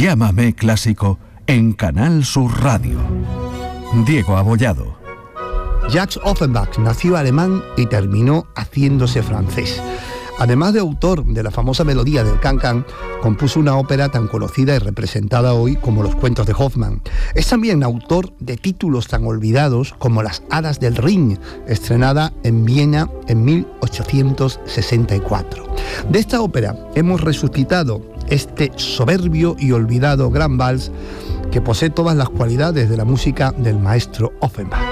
Llámame Clásico en Canal Sur Radio. Diego Abollado. Jacques Offenbach nació alemán y terminó haciéndose francés. Además de autor de la famosa melodía del Can-Can, compuso una ópera tan conocida y representada hoy como Los cuentos de Hoffmann. Es también autor de títulos tan olvidados como Las hadas del Rin, estrenada en Viena en 1864. De esta ópera hemos resucitado este soberbio y olvidado gran vals que posee todas las cualidades de la música del maestro Offenbach.